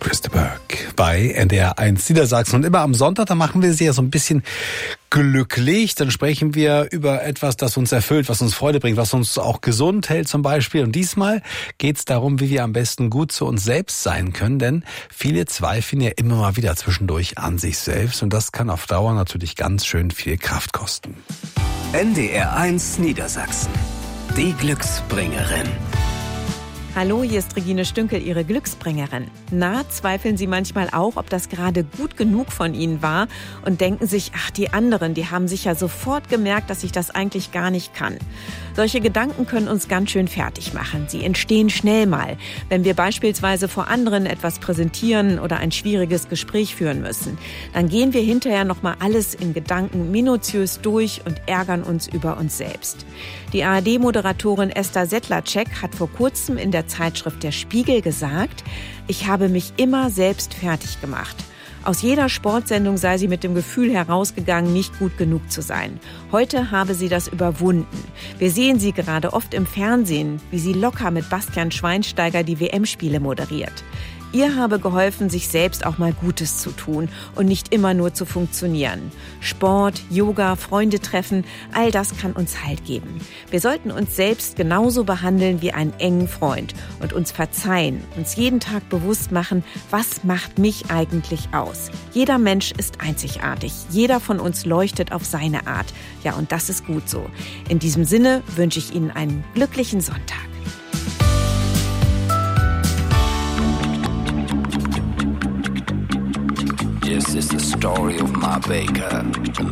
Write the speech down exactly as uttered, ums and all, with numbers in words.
Christa Burke bei N D R eins Niedersachsen. Und immer am Sonntag, da machen wir sie ja so ein bisschen glücklich. Dann sprechen wir über etwas, das uns erfüllt, was uns Freude bringt, was uns auch gesund hält zum Beispiel. Und diesmal geht es darum, wie wir am besten gut zu uns selbst sein können. Denn viele zweifeln ja immer mal wieder zwischendurch an sich selbst. Und das kann auf Dauer natürlich ganz schön viel Kraft kosten. N D R eins Niedersachsen. Die Glücksbringerin. Hallo, hier ist Regine Stünkel, Ihre Glücksbringerin. Na, zweifeln Sie manchmal auch, ob das gerade gut genug von Ihnen war und denken sich, ach, die anderen, die haben sich ja sofort gemerkt, dass ich das eigentlich gar nicht kann. Solche Gedanken können uns ganz schön fertig machen. Sie entstehen schnell mal, wenn wir beispielsweise vor anderen etwas präsentieren oder ein schwieriges Gespräch führen müssen. Dann gehen wir hinterher nochmal alles in Gedanken minutiös durch und ärgern uns über uns selbst. Die A R D-Moderatorin Esther Sedlacek hat vor kurzem in der Zeitschrift Der Spiegel gesagt, ich habe mich immer selbst fertig gemacht. Aus jeder Sportsendung sei sie mit dem Gefühl herausgegangen, nicht gut genug zu sein. Heute habe sie das überwunden. Wir sehen sie gerade oft im Fernsehen, wie sie locker mit Bastian Schweinsteiger die W M-Spiele moderiert. Ihr habe geholfen, sich selbst auch mal Gutes zu tun und nicht immer nur zu funktionieren. Sport, Yoga, Freunde treffen, all das kann uns Halt geben. Wir sollten uns selbst genauso behandeln wie einen engen Freund und uns verzeihen, uns jeden Tag bewusst machen, was macht mich eigentlich aus. Jeder Mensch ist einzigartig, jeder von uns leuchtet auf seine Art. Ja, und das ist gut so. In diesem Sinne wünsche ich Ihnen einen glücklichen Sonntag. This is the story of my baker.